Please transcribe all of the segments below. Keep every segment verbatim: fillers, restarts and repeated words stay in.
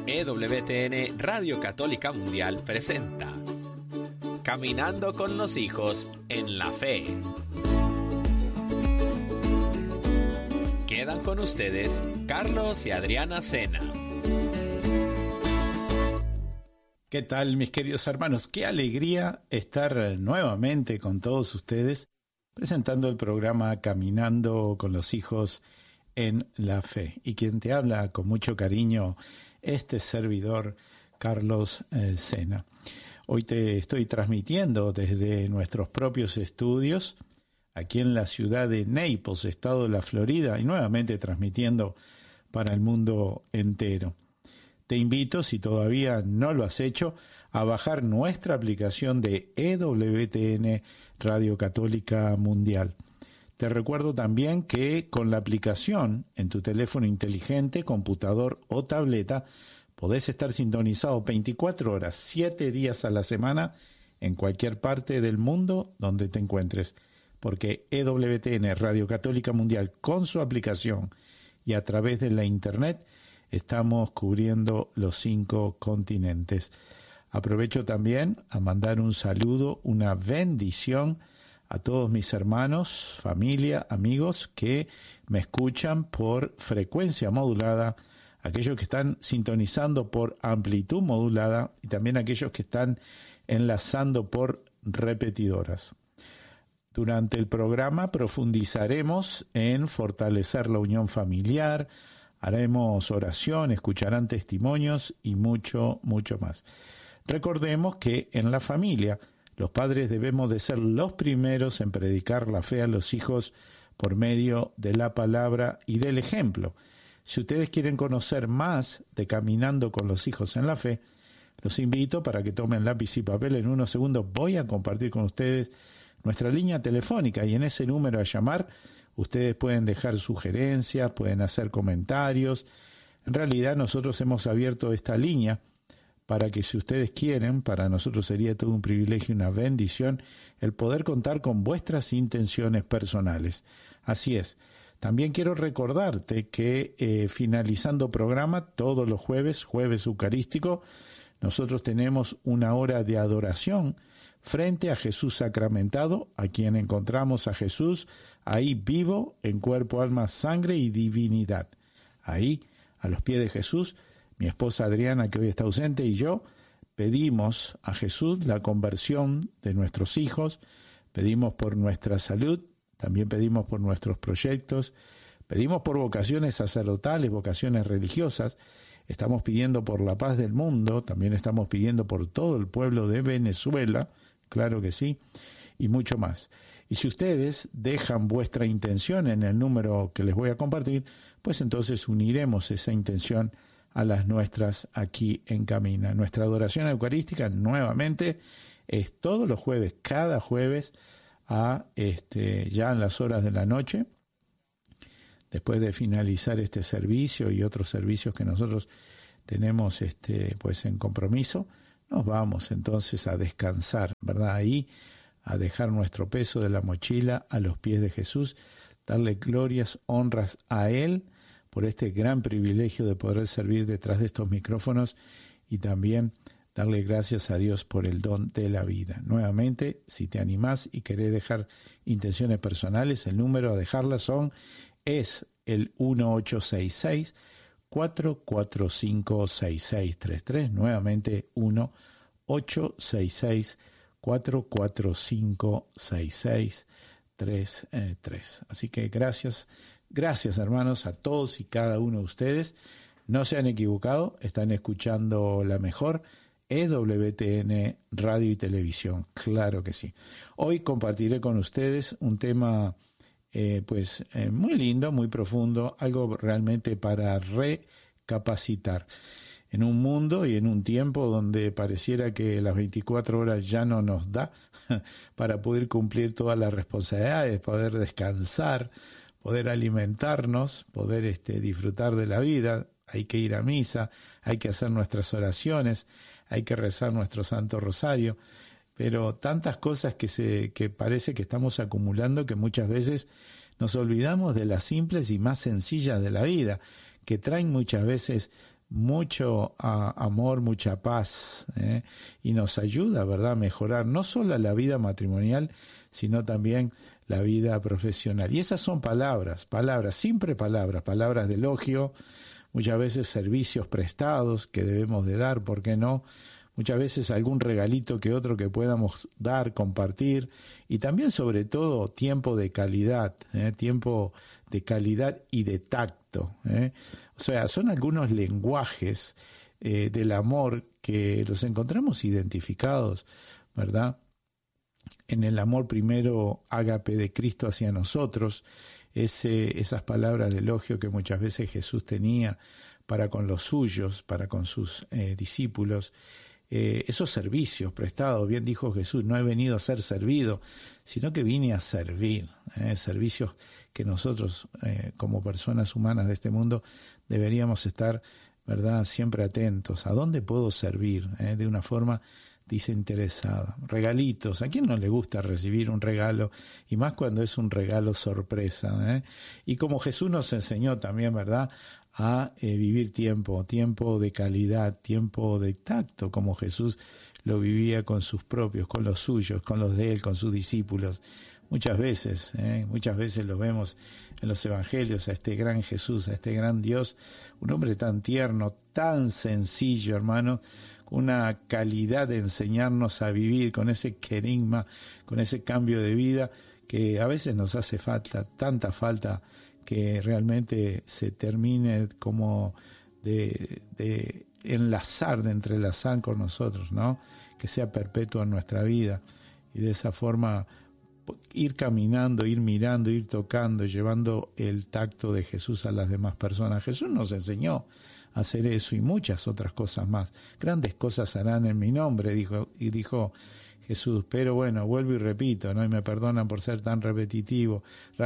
E W T N Radio Católica Mundial presenta Caminando con los hijos en la fe. Quedan con ustedes Carlos y Adriana Sena. ¿Qué tal, mis queridos hermanos? Qué alegría estar nuevamente con todos ustedes presentando el programa Caminando con los hijos en la fe. Y quien te habla con mucho cariño, este servidor, Carlos eh, Sena. Hoy te estoy transmitiendo desde nuestros propios estudios, aquí en la ciudad de Naples, estado de la Florida, y nuevamente transmitiendo para el mundo entero. Te invito, si todavía no lo has hecho, a bajar nuestra aplicación de E W T N Radio Católica Mundial. Te recuerdo también que con la aplicación en tu teléfono inteligente, computador o tableta, podés estar sintonizado veinticuatro horas, siete días a la semana, en cualquier parte del mundo donde te encuentres, porque E W T N Radio Católica Mundial, con su aplicación y a través de la Internet, estamos cubriendo los cinco continentes. Aprovecho también a mandar un saludo, una bendición a todos mis hermanos, familia, amigos que me escuchan por frecuencia modulada, aquellos que están sintonizando por amplitud modulada y también aquellos que están enlazando por repetidoras. Durante el programa profundizaremos en fortalecer la unión familiar, haremos oración, escucharán testimonios y mucho, mucho más. Recordemos que en la familia los padres debemos de ser los primeros en predicar la fe a los hijos por medio de la palabra y del ejemplo. Si ustedes quieren conocer más de Caminando con los hijos en la fe, los invito para que tomen lápiz y papel. En unos segundos voy a compartir con ustedes nuestra línea telefónica y en ese número a llamar ustedes pueden dejar sugerencias, pueden hacer comentarios. En realidad nosotros hemos abierto esta línea para que si ustedes quieren, para nosotros sería todo un privilegio y una bendición el poder contar con vuestras intenciones personales. Así es. También quiero recordarte que eh, finalizando programa, todos los jueves, jueves eucarístico, nosotros tenemos una hora de adoración frente a Jesús sacramentado, a quien encontramos a Jesús ahí vivo en cuerpo, alma, sangre y divinidad. Ahí, a los pies de Jesús, mi esposa Adriana, que hoy está ausente, y yo pedimos a Jesús la conversión de nuestros hijos, pedimos por nuestra salud, también pedimos por nuestros proyectos, pedimos por vocaciones sacerdotales, vocaciones religiosas, estamos pidiendo por la paz del mundo, también estamos pidiendo por todo el pueblo de Venezuela, claro que sí, y mucho más. Y si ustedes dejan vuestra intención en el número que les voy a compartir, pues entonces uniremos esa intención a las nuestras aquí en Camina. Nuestra adoración eucarística nuevamente es todos los jueves, cada jueves a este ya en las horas de la noche, después de finalizar este servicio y otros servicios que nosotros tenemos este pues en compromiso, nos vamos entonces a descansar, ¿verdad? Ahí a dejar nuestro peso de la mochila a los pies de Jesús, darle glorias, honras a Él por este gran privilegio de poder servir detrás de estos micrófonos y también darle gracias a Dios por el don de la vida. Nuevamente, si te animás y querés dejar intenciones personales, el número a dejarlas son, es el uno ocho seis seis, cuatro cuatro cinco, seis seis tres tres, nuevamente uno ocho seis seis, cuatro cuatro cinco, seis seis tres tres. Así que gracias, gracias hermanos a todos y cada uno de ustedes. No se han equivocado, están escuchando la mejor E W T N Radio y Televisión, claro que sí. Hoy compartiré con ustedes un tema eh, pues eh, muy lindo, muy profundo, algo realmente para recapacitar. En un mundo y en un tiempo donde pareciera que las veinticuatro horas ya no nos da para poder cumplir todas las responsabilidades, poder descansar, poder alimentarnos, poder este, disfrutar de la vida. Hay que ir a misa, hay que hacer nuestras oraciones, hay que rezar nuestro Santo Rosario, pero tantas cosas que se que parece que estamos acumulando que muchas veces nos olvidamos de las simples y más sencillas de la vida, que traen muchas veces mucho a, amor, mucha paz, ¿eh? Y nos ayuda, ¿verdad?, a mejorar no solo la vida matrimonial, sino también la vida profesional. Y esas son palabras, palabras, siempre palabras, palabras de elogio, muchas veces servicios prestados que debemos de dar, ¿por qué no? Muchas veces algún regalito que otro que podamos dar, compartir, y también sobre todo tiempo de calidad, ¿eh? tiempo de calidad y de tacto, ¿eh? O sea, son algunos lenguajes eh, del amor que los encontramos identificados, ¿verdad?, en el amor primero ágape de Cristo hacia nosotros, ese, esas palabras de elogio que muchas veces Jesús tenía para con los suyos, para con sus eh, discípulos, eh, esos servicios prestados. Bien dijo Jesús, no he venido a ser servido, sino que vine a servir, eh, servicios que nosotros eh, como personas humanas de este mundo deberíamos estar, ¿verdad?, siempre atentos. ¿A dónde puedo servir? Eh, de una forma desinteresada. Regalitos. ¿A quién no le gusta recibir un regalo? Y más cuando es un regalo sorpresa, ¿eh? Y como Jesús nos enseñó también, ¿verdad?, a eh, vivir tiempo, tiempo de calidad, tiempo de tacto, como Jesús lo vivía con sus propios, con los suyos, con los de él, con sus discípulos. Muchas veces, ¿eh? muchas veces lo vemos en los evangelios, a este gran Jesús, a este gran Dios, un hombre tan tierno, tan sencillo, hermano, una calidad de enseñarnos a vivir con ese querigma, con ese cambio de vida que a veces nos hace falta, tanta falta, que realmente se termine como de, de enlazar, de entrelazar con nosotros, ¿no? Que sea perpetua en nuestra vida y de esa forma ir caminando, ir mirando, ir tocando, llevando el tacto de Jesús a las demás personas. Jesús nos enseñó a hacer eso y muchas otras cosas más. Grandes cosas harán en mi nombre, dijo, y dijo Jesús, pero bueno, vuelvo y repito, ¿no? Y me perdonan por ser tan repetitivo,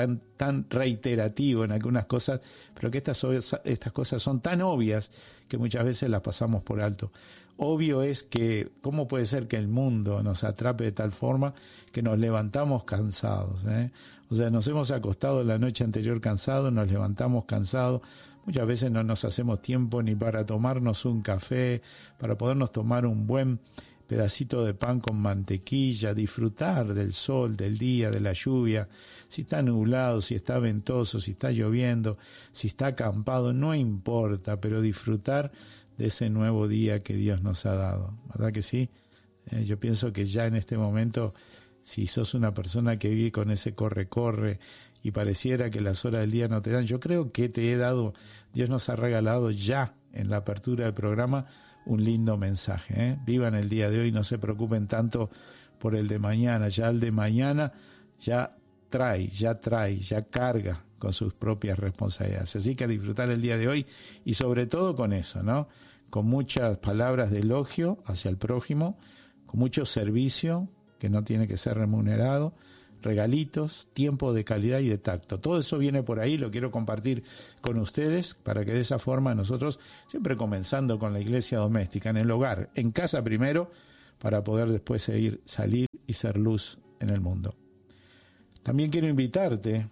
tan reiterativo en algunas cosas, pero que estas, estas cosas son tan obvias que muchas veces las pasamos por alto. Obvio es que, ¿cómo puede ser que el mundo nos atrape de tal forma que nos levantamos cansados, eh? O sea, nos hemos acostado la noche anterior cansados, nos levantamos cansados, muchas veces no nos hacemos tiempo ni para tomarnos un café, para podernos tomar un buen pedacito de pan con mantequilla, disfrutar del sol, del día, de la lluvia, si está nublado, si está ventoso, si está lloviendo, si está acampado, no importa, pero disfrutar de ese nuevo día que Dios nos ha dado, ¿verdad que sí? Eh, yo pienso que ya en este momento, si sos una persona que vive con ese corre-corre y pareciera que las horas del día no te dan, yo creo que te he dado, Dios nos ha regalado ya en la apertura del programa un lindo mensaje, ¿eh? Vivan el día de hoy, no se preocupen tanto por el de mañana, ya el de mañana ya trae, ya trae, ya carga con sus propias responsabilidades. Así que a disfrutar el día de hoy y sobre todo con eso, ¿no? Con muchas palabras de elogio hacia el prójimo, con mucho servicio que no tiene que ser remunerado, regalitos, tiempo de calidad y de tacto. Todo eso viene por ahí, lo quiero compartir con ustedes para que de esa forma nosotros, siempre comenzando con la iglesia doméstica, en el hogar, en casa primero, para poder después seguir, salir y ser luz en el mundo. También quiero invitarte,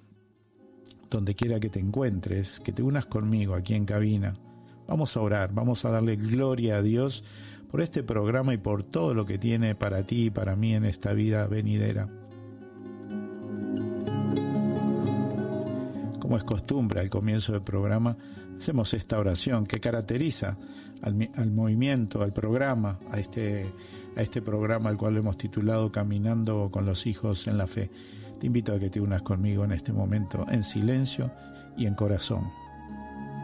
donde quiera que te encuentres, que te unas conmigo aquí en cabina. Vamos a orar, vamos a darle gloria a Dios por este programa y por todo lo que tiene para ti y para mí en esta vida venidera. Como es costumbre al comienzo del programa, hacemos esta oración que caracteriza al, al movimiento, al programa, a este, a este programa al cual hemos titulado Caminando con los hijos en la fe. Te invito a que te unas conmigo en este momento, en silencio y en corazón.